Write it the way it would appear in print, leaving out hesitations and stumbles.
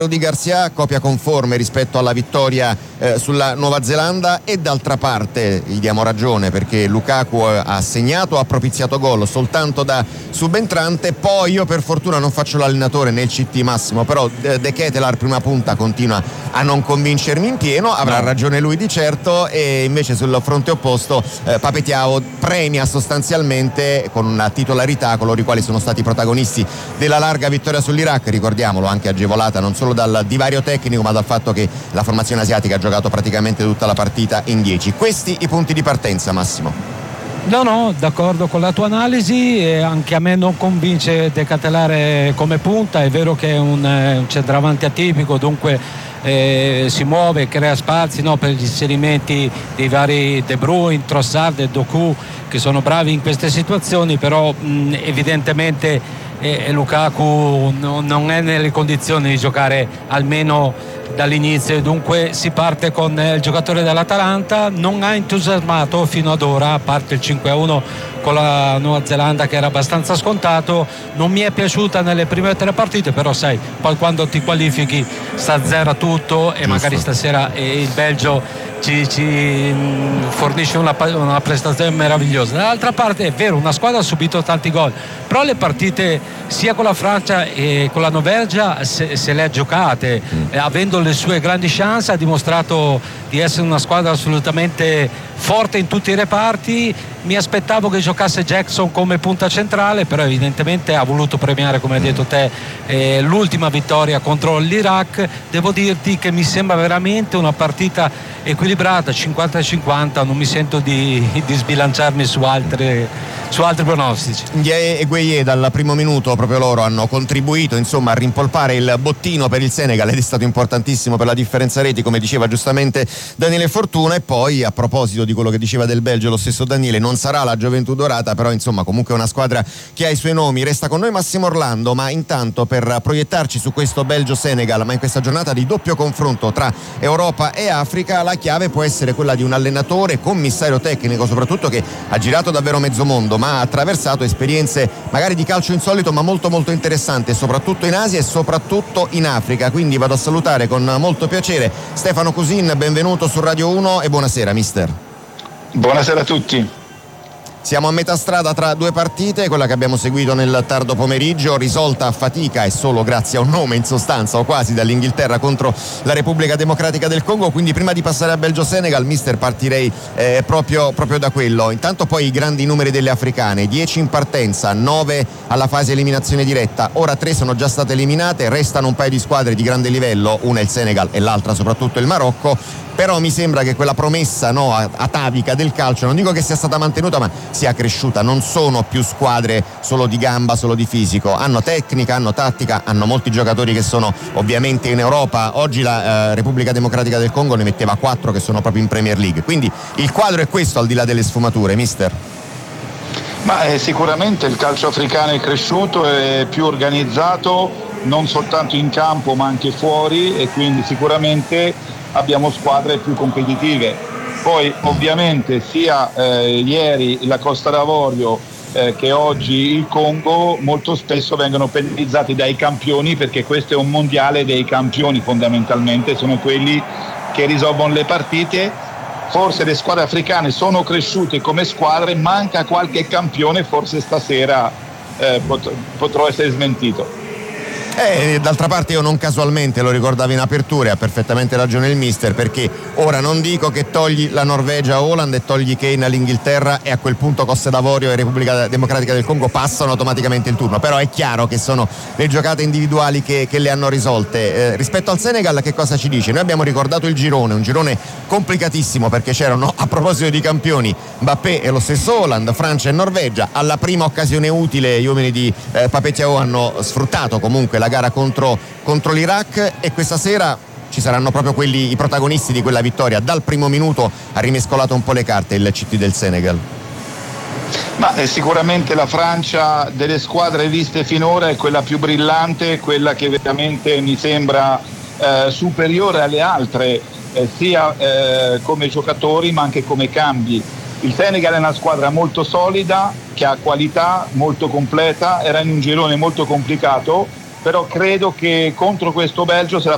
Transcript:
di Garcia, copia conforme rispetto alla vittoria sulla Nuova Zelanda, e d'altra parte gli diamo ragione perché Lukaku ha segnato, ha propiziato gol soltanto da subentrante. Poi io per fortuna non faccio l'allenatore né il CT Massimo, però De Ketelaere prima punta continua a non convincermi in pieno, avrà ragione lui di certo, e invece sul fronte opposto Papetiao premia sostanzialmente con una titolarità coloro i quali sono stati protagonisti della larga vittoria sull'Iraq, ricordiamolo anche agevolata non solo dal divario tecnico ma dal fatto che la formazione asiatica ha giocato praticamente tutta la partita in 10. Questi i punti di partenza, Massimo. No, d'accordo con la tua analisi, e anche a me non convince De Ketelaere come punta. È vero che è un centravanti atipico, dunque si muove, crea spazi per gli inserimenti dei vari De Bruyne, Trossard e Doku, che sono bravi in queste situazioni, però evidentemente Lukaku non è nelle condizioni di giocare almeno dall'inizio, dunque si parte con il giocatore dell'Atalanta. Non ha entusiasmato fino ad ora, a parte il 5-1 con la Nuova Zelanda che era abbastanza scontato. Non mi è piaciuta nelle prime 3 partite, però sai, poi quando ti qualifichi sta a zero tutto, e magari stasera il Belgio ci fornisce una prestazione meravigliosa. Dall'altra parte è vero, una squadra ha subito tanti gol, però le partite sia con la Francia e con la Norvegia se le ha giocate, avendo le sue grandi chance. Ha dimostrato di essere una squadra assolutamente forte in tutti i reparti. Mi aspettavo che giocasse Jackson come punta centrale, però evidentemente ha voluto premiare, come hai detto te, l'ultima vittoria contro l'Iraq. Devo dirti che mi sembra veramente una partita equilibrata, 50-50, non mi sento di sbilanciarmi su altri pronostici. Ndiaye e Gueye dal primo minuto proprio loro hanno contribuito a rimpolpare il bottino per il Senegal, ed è stato importantissimo per la differenza reti, come diceva giustamente Daniele Fortuna. E poi, a proposito di quello che diceva del Belgio lo stesso Daniele, non sarà la gioventù dorata, però comunque è una squadra che ha i suoi nomi. Resta con noi Massimo Orlando, ma intanto per proiettarci su questo Belgio-Senegal, ma in questa giornata di doppio confronto tra Europa e Africa, la chiave può essere quella di un allenatore, commissario tecnico soprattutto, che ha girato davvero mezzo mondo, ma ha attraversato esperienze magari di calcio insolito ma molto molto interessante, soprattutto in Asia e soprattutto in Africa. Quindi vado a salutare con molto piacere Stefano Cusin, benvenuto su Radio 1 e buonasera mister. Buonasera a tutti. Siamo a metà strada tra 2 partite, quella che abbiamo seguito nel tardo pomeriggio, risolta a fatica e solo grazie a un nome in sostanza, o quasi, dall'Inghilterra contro la Repubblica Democratica del Congo. Quindi prima di passare a Belgio-Senegal, mister, partirei proprio da quello. Intanto poi i grandi numeri delle africane: 10 in partenza, 9 alla fase eliminazione diretta, ora 3 sono già state eliminate, restano un paio di squadre di grande livello, una il Senegal e l'altra soprattutto il Marocco. Però mi sembra che quella promessa atavica del calcio, non dico che sia stata mantenuta, ma sia cresciuta. Non sono più squadre solo di gamba, solo di fisico, hanno tecnica, hanno tattica, hanno molti giocatori che sono ovviamente in Europa. Oggi la Repubblica Democratica del Congo ne metteva 4 che sono proprio in Premier League, quindi il quadro è questo, al di là delle sfumature, mister. Ma sicuramente il calcio africano è cresciuto, è più organizzato, non soltanto in campo ma anche fuori, e quindi sicuramente abbiamo squadre più competitive. Poi ovviamente sia ieri la Costa d'Avorio che oggi il Congo molto spesso vengono penalizzati dai campioni, perché questo è un mondiale dei campioni, fondamentalmente sono quelli che risolvono le partite. Forse le squadre africane sono cresciute come squadre, manca qualche campione, forse stasera potrò essere smentito. D'altra parte io non casualmente, lo ricordavo in apertura e ha perfettamente ragione il mister, perché ora non dico che togli la Norvegia a Holland e togli Kane all'Inghilterra e a quel punto Costa d'Avorio e Repubblica Democratica del Congo passano automaticamente il turno, però è chiaro che sono le giocate individuali che le hanno risolte. Rispetto al Senegal che cosa ci dice? Noi abbiamo ricordato il girone, un girone complicatissimo, perché c'erano, a proposito di campioni, Mbappé e lo stesso Holland, Francia e Norvegia. Alla prima occasione utile gli uomini di Papetiao hanno sfruttato comunque la gara contro l'Iraq, e questa sera ci saranno proprio i protagonisti di quella vittoria. Dal primo minuto ha rimescolato un po' le carte il CT del Senegal. Ma sicuramente la Francia delle squadre viste finora è quella più brillante, quella che veramente mi sembra superiore alle altre, sia come giocatori ma anche come cambi. Il Senegal è una squadra molto solida, che ha qualità, molto completa, era in un girone molto complicato, però credo che contro questo Belgio se la